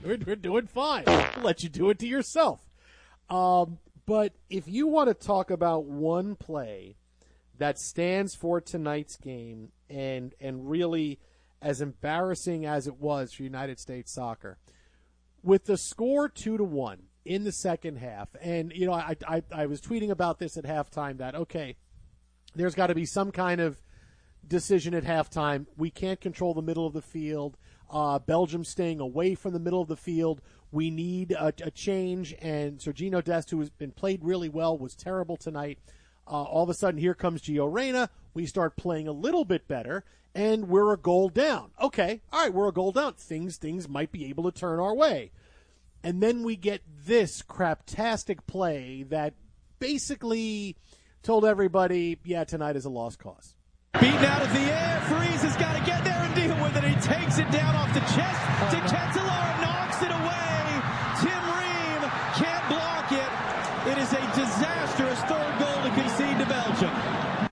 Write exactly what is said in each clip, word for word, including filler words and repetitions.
we're, we're doing fine. We'll let you do it to yourself. Um, but if you want to talk about one play that stands for tonight's game and and really as embarrassing as it was for United States soccer, with the score two to one in the second half, and you know I I, I was tweeting about this at halftime that okay, there's got to be some kind of decision at halftime. We can't control the middle of the field. Uh, Belgium staying away from the middle of the field. We need a, a change, and Sergiño Dest, who has been played really well, was terrible tonight. Uh, all of a sudden, here comes Gio Reyna. We start playing a little bit better, and we're a goal down. Okay, all right, we're a goal down. Things things might be able to turn our way. And then we get this craptastic play that basically told everybody, yeah, tonight is a lost cause. Beaten out of the air, Freeze has got to get there and deal with it. He takes it down off the chest to Ketelaere, knocks it away. Tim Ream can't block it. It is a disastrous third goal to concede to Belgium.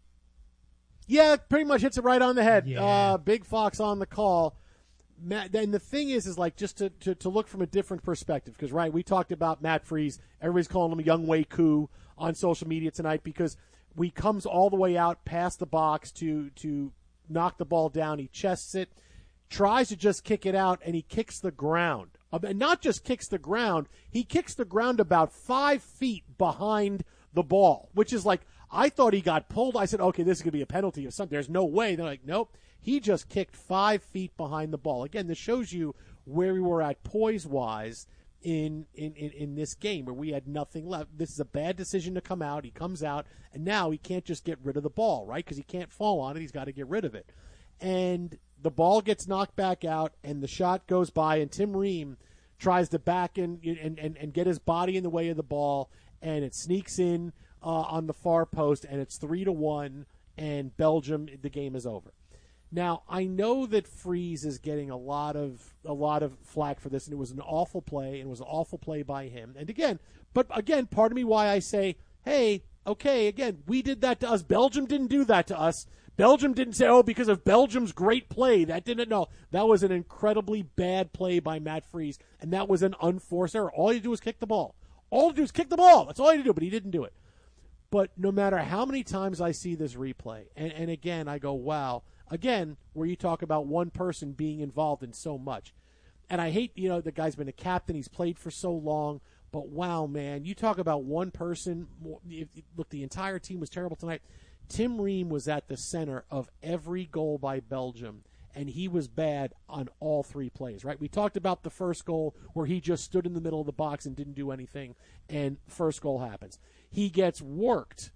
Yeah, pretty much hits it right on the head. Yeah. Uh, Big Fox on the call. Matt, and the thing is, is like just to, to, to look from a different perspective, because, right, we talked about Matt Freese. Everybody's calling him Young Wei Koo on social media tonight because he comes all the way out past the box to to knock the ball down. He chests it, tries to just kick it out, and he kicks the ground. And not just kicks the ground, he kicks the ground about five feet behind the ball, which is like, I thought he got pulled. I said, okay, this is going to be a penalty or something. There's no way. They're like, nope. He just kicked five feet behind the ball. Again, this shows you where we were at poise-wise in, in, in, in this game where we had nothing left. This is a bad decision to come out. He comes out, and now he can't just get rid of the ball, right? Because he can't fall on it. He's got to get rid of it. And the ball gets knocked back out, and the shot goes by, and Tim Ream tries to back in and, and, and get his body in the way of the ball, and it sneaks in uh, on the far post, and it's three to one, and Belgium, the game is over. Now, I know that Freeze is getting a lot of a lot of flack for this, and it was an awful play, and it was an awful play by him. And again, but again, part of me why I say, hey, okay, again, we did that to us. Belgium didn't do that to us. Belgium didn't say, oh, because of Belgium's great play. That didn't, no. That was an incredibly bad play by Matt Freeze, and that was an unforced error. All you do is kick the ball. All you do is kick the ball. That's all you do, but he didn't do it. But no matter how many times I see this replay, and, and again, I go, wow. Again, where you talk about one person being involved in so much. And I hate, you know, the guy's been a captain. He's played for so long. But, wow, man, you talk about one person. Look, the entire team was terrible tonight. Tim Ream was at the center of every goal by Belgium, and he was bad on all three plays, right? We talked about the first goal where he just stood in the middle of the box and didn't do anything, and first goal happens. He gets worked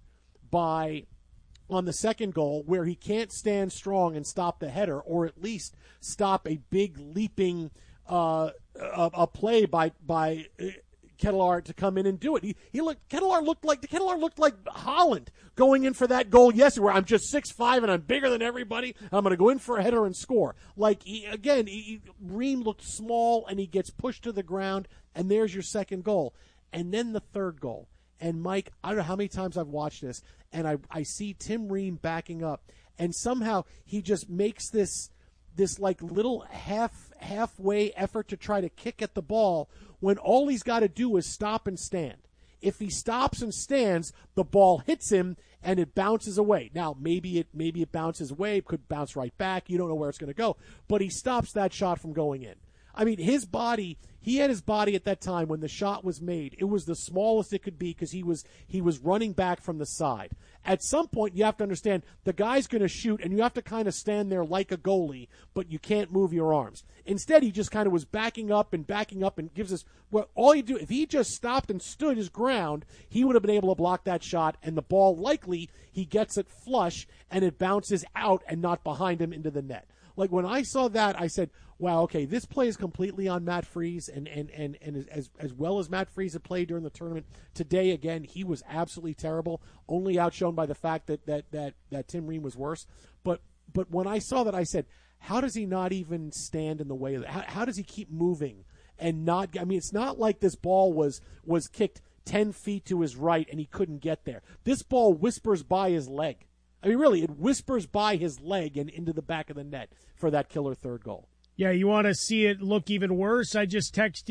by – on the second goal where he can't stand strong and stop the header, or at least stop a big leaping uh, a, a play by by Ketelaere to come in and do it. He, he looked Ketelaere looked like Ketelaere looked like Holland going in for that goal yesterday, where I'm just six five and I'm bigger than everybody. I'm going to go in for a header and score. Like he, again, he, Ream looked small and he gets pushed to the ground, and there's your second goal, and then the third goal. And, Mike, I don't know how many times I've watched this, and I, I see Tim Ream backing up, and somehow he just makes this, this like, little half halfway effort to try to kick at the ball when all he's got to do is stop and stand. If he stops and stands, the ball hits him, and it bounces away. Now, maybe it maybe it bounces away, it could bounce right back. You don't know where it's going to go. But he stops that shot from going in. I mean, his body, he had his body at that time when the shot was made. It was the smallest it could be because he was he was running back from the side. At some point, you have to understand the guy's going to shoot, and you have to kind of stand there like a goalie, but you can't move your arms. Instead, he just kind of was backing up and backing up and gives us, well, all you do, if he just stopped and stood his ground, he would have been able to block that shot, and the ball likely, he gets it flush, and it bounces out and not behind him into the net. Like, when I saw that, I said, wow, okay, this play is completely on Matt Freese, and, and, and, and as as well as Matt Freese had played during the tournament, today, again, he was absolutely terrible, only outshone by the fact that that, that, that Tim Ream was worse. But but when I saw that, I said, how does he not even stand in the way of that? How, how does he keep moving and not – I mean, it's not like this ball was was kicked ten feet to his right and he couldn't get there. This ball whispers by his leg. I mean, really, it whispers by his leg and into the back of the net for that killer third goal. Yeah, you want to see it look even worse? I just texted